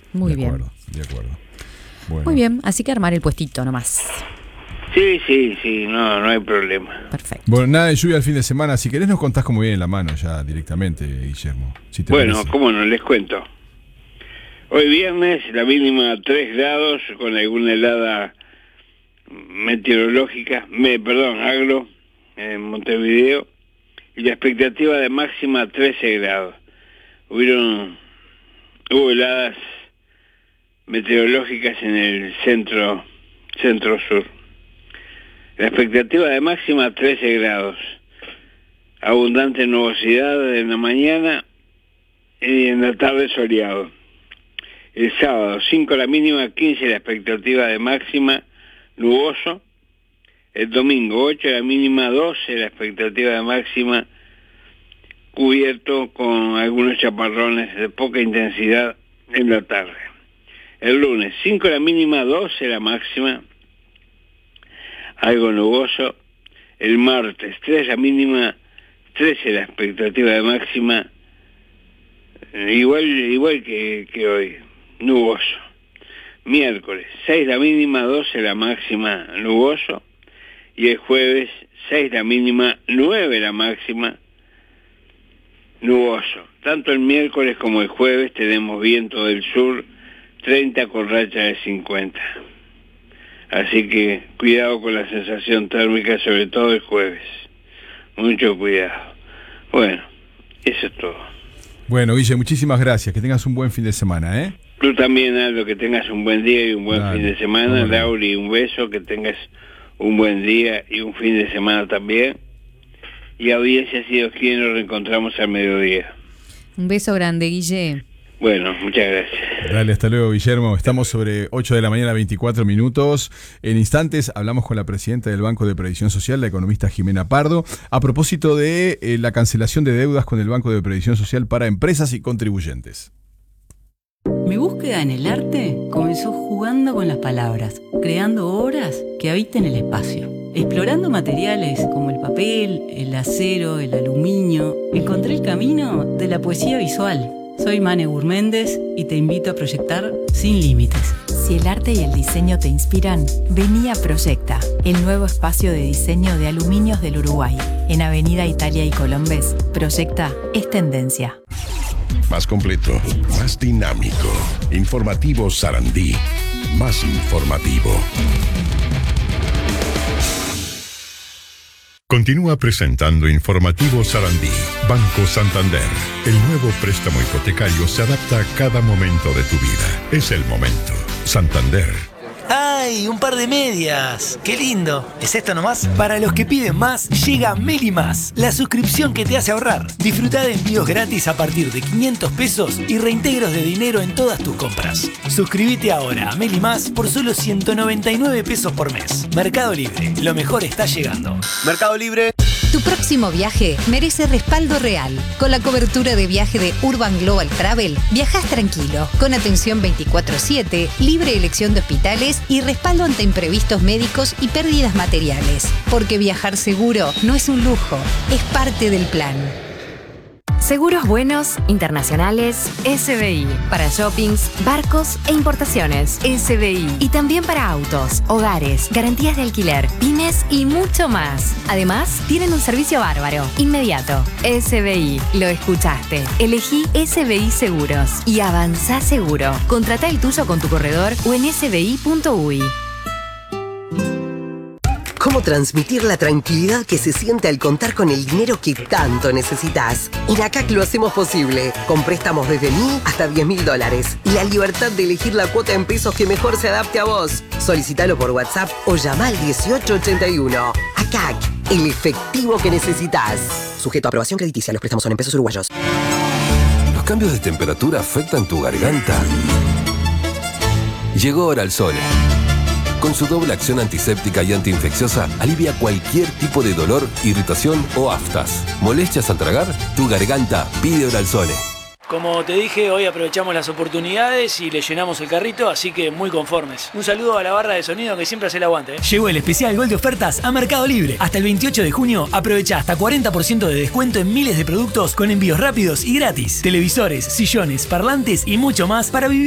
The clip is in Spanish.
Muy bien. De acuerdo. Bueno. Muy bien, así que armar el puestito nomás. Sí, no hay problema. Perfecto. Bueno, nada de lluvia el fin de semana. Si querés nos contás cómo viene la mano ya directamente, Guillermo. Si te Bueno, parece. cómo no, les cuento. Hoy viernes, la mínima 3 grados, con alguna helada meteorológica, agro, en Montevideo, y la expectativa de máxima 13 grados. Hubo heladas meteorológicas en el centro-sur. La expectativa de máxima 13 grados. Abundante nubosidad en la mañana y en la tarde soleado. El sábado, 5 la mínima, 15 la expectativa de máxima, nuboso. El domingo, 8 la mínima, 12 la expectativa de máxima, cubierto con algunos chaparrones de poca intensidad en la tarde. El lunes, 5 la mínima, 12 la máxima, algo nuboso. El martes, 3 la mínima, 13 la expectativa de máxima, igual que hoy, nuboso. Miércoles, 6 la mínima, 12 la máxima, nuboso. Y el jueves, 6 la mínima, 9 la máxima, nuboso. Tanto el miércoles como el jueves tenemos viento del sur, 30 con racha de 50. Así que cuidado con la sensación térmica, sobre todo el jueves. Mucho cuidado. Bueno, eso es todo. Bueno, Guille, muchísimas gracias. Que tengas un buen fin de semana, ¿eh? Tú también, Aldo, que tengas un buen día y un buen Dale, fin de semana. bueno. Lauri, un beso, que tengas un buen día y un fin de semana también. Y audiencia, si Dios quiere, nos reencontramos al mediodía. Un beso grande, Guille. Bueno, muchas gracias. Dale, hasta luego, Guillermo. Estamos sobre 8 de la mañana, 24 minutos. En instantes hablamos con la presidenta del Banco de Previsión Social, la economista Jimena Pardo, a propósito de la cancelación de deudas con el Banco de Previsión Social para empresas y contribuyentes. Mi búsqueda en el arte comenzó jugando con las palabras, creando obras que habiten el espacio. Explorando materiales como el papel, el acero, el aluminio, encontré el camino de la poesía visual. Soy Mane Gurméndez y te invito a proyectar sin límites. Si el arte y el diseño te inspiran, vení a Proyecta, el nuevo espacio de diseño de aluminios del Uruguay. En Avenida Italia y Colombes, Proyecta es tendencia. Más completo, más dinámico. Informativo Sarandí, más informativo. Continúa presentando Informativo Sarandí. Banco Santander. El nuevo préstamo hipotecario se adapta a cada momento de tu vida. Es el momento. Santander. ¡Ay! Un par de medias. ¡Qué lindo! ¿Es esto nomás? Para los que piden más, llega Meli Más, la suscripción que te hace ahorrar. Disfruta de envíos gratis a partir de 500 pesos y reintegros de dinero en todas tus compras. Suscríbete ahora a Meli Más por solo 199 pesos por mes. Mercado Libre. Lo mejor está llegando. Mercado Libre. Tu próximo viaje merece respaldo real. Con la cobertura de viaje de Urban Global Travel, viajás tranquilo, con atención 24/7, libre elección de hospitales y respaldo ante imprevistos médicos y pérdidas materiales. Porque viajar seguro no es un lujo, es parte del plan. Seguros buenos, internacionales, SBI. Para shoppings, barcos e importaciones, SBI. Y también para autos, hogares, garantías de alquiler, pymes y mucho más. Además, tienen un servicio bárbaro, inmediato. SBI, lo escuchaste. Elegí SBI Seguros y avanzá seguro. Contratá el tuyo con tu corredor o en sbi.uy. ¿Cómo transmitir la tranquilidad que se siente al contar con el dinero que tanto necesitas? En ACAC lo hacemos posible, con préstamos desde $1.000 hasta $10.000 y la libertad de elegir la cuota en pesos que mejor se adapte a vos. Solicítalo por WhatsApp o llama al 1881. ACAC, el efectivo que necesitas. Sujeto a aprobación crediticia, los préstamos son en pesos uruguayos. ¿Los cambios de temperatura afectan tu garganta? Llegó Oralsone. Con su doble acción antiséptica y antiinfecciosa, alivia cualquier tipo de dolor, irritación o aftas. ¿Molestias al tragar? Tu garganta pide Oralsone. Como te dije, hoy aprovechamos las oportunidades y le llenamos el carrito, así que muy conformes. Un saludo a la barra de sonido que siempre hace el aguante. Llegó el especial Gol de ofertas a Mercado Libre. Hasta el 28 de junio, aprovecha hasta 40% de descuento en miles de productos con envíos rápidos y gratis. Televisores, sillones, parlantes y mucho más para vivir